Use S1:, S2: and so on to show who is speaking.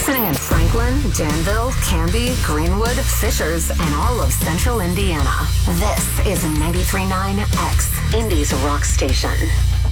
S1: listening in Franklin, Danville, Canby, Greenwood, Fishers, and all of central Indiana. This is 93.9 X, Indy's rock station.